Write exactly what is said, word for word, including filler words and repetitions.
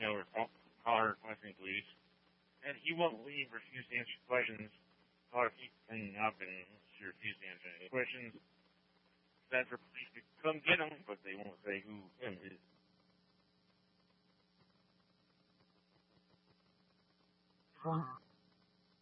you know, caller question, please. And he won't leave, refuse to answer questions. Caller keeps hanging up, and she refuses to answer any questions. That's for police to come get him, but they won't say who him is. Wow.